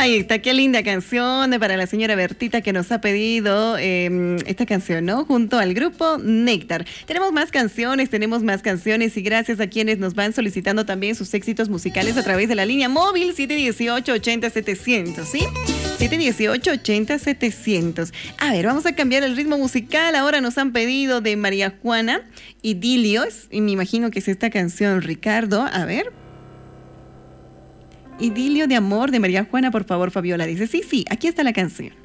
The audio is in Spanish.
Ahí está, qué linda canción para la señora Bertita que nos ha pedido esta canción, ¿no? Junto al grupo Néctar. Tenemos más canciones y gracias a quienes nos van solicitando también sus éxitos musicales a través de la línea móvil 718-80-700, ¿sí? 718-80-700. A ver, vamos a cambiar el ritmo musical. Ahora nos han pedido de María Juana, Idilios, y me imagino que es esta canción, Ricardo. A ver. Idilio de amor de María Juana, por favor, Fabiola. Dice, sí, aquí está la canción.